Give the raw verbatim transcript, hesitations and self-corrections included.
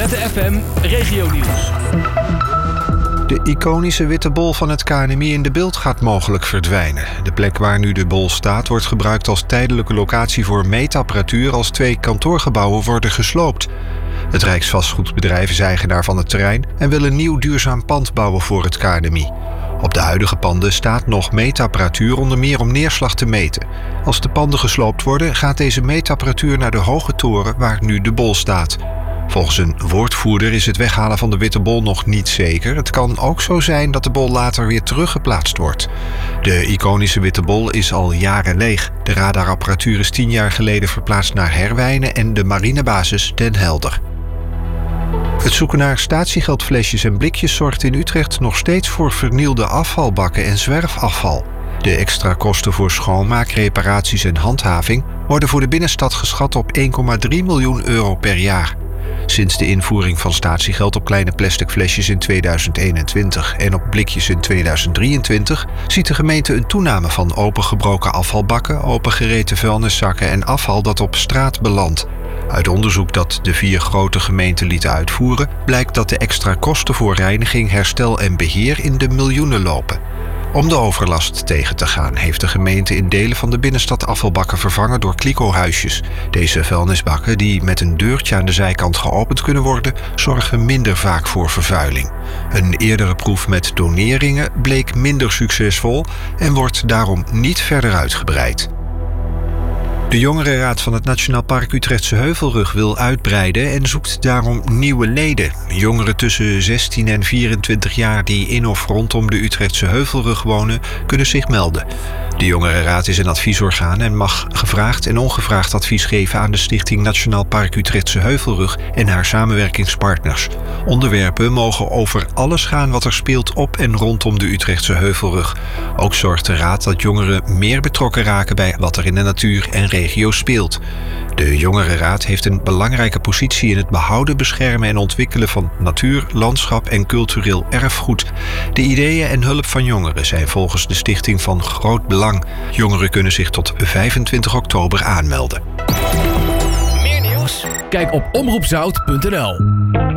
Witte F M Regionieuws. De iconische witte bol van het K N M I in De Bilt gaat mogelijk verdwijnen. De plek waar nu de bol staat wordt gebruikt als tijdelijke locatie voor meetapparatuur als twee kantoorgebouwen worden gesloopt. Het Rijksvastgoedbedrijf is eigenaar van het terrein en wil een nieuw duurzaam pand bouwen voor het K N M I. Op de huidige panden staat nog meetapparatuur onder meer om neerslag te meten. Als de panden gesloopt worden, gaat deze meetapparatuur naar de hoge toren waar nu de bol staat. Volgens een woordvoerder is het weghalen van de witte bol nog niet zeker. Het kan ook zo zijn dat de bol later weer teruggeplaatst wordt. De iconische witte bol is al jaren leeg. De radarapparatuur is tien jaar geleden verplaatst naar Herwijnen en de marinebasis Den Helder. Het zoeken naar statiegeldflesjes en blikjes zorgt in Utrecht nog steeds voor vernielde afvalbakken en zwerfafval. De extra kosten voor schoonmaak, reparaties en handhaving worden voor de binnenstad geschat op één komma drie miljoen euro per jaar. Sinds de invoering van statiegeld op kleine plastic flesjes in tweeduizend eenentwintig en op blikjes in tweeduizend drieëntwintig ziet de gemeente een toename van opengebroken afvalbakken, opengereten vuilniszakken en afval dat op straat belandt. Uit onderzoek dat de vier grote gemeenten lieten uitvoeren, blijkt dat de extra kosten voor reiniging, herstel en beheer in de miljoenen lopen. Om de overlast tegen te gaan heeft de gemeente in delen van de binnenstad afvalbakken vervangen door kliko-huisjes. Deze vuilnisbakken, die met een deurtje aan de zijkant geopend kunnen worden, zorgen minder vaak voor vervuiling. Een eerdere proef met doneringen bleek minder succesvol en wordt daarom niet verder uitgebreid. De Jongerenraad van het Nationaal Park Utrechtse Heuvelrug wil uitbreiden en zoekt daarom nieuwe leden. Jongeren tussen zestien en vierentwintig jaar die in of rondom de Utrechtse Heuvelrug wonen, kunnen zich melden. De Jongerenraad is een adviesorgaan en mag gevraagd en ongevraagd advies geven aan de Stichting Nationaal Park Utrechtse Heuvelrug en haar samenwerkingspartners. Onderwerpen mogen over alles gaan wat er speelt op en rondom de Utrechtse Heuvelrug. Ook zorgt de raad dat jongeren meer betrokken raken bij wat er in de natuur en regio speelt. De Jongerenraad heeft een belangrijke positie in het behouden, beschermen en ontwikkelen van natuur, landschap en cultureel erfgoed. De ideeën en hulp van jongeren zijn volgens de stichting van groot belang. Jongeren kunnen zich tot vijfentwintig oktober aanmelden. Meer nieuws? Kijk op omroep zout punt n l.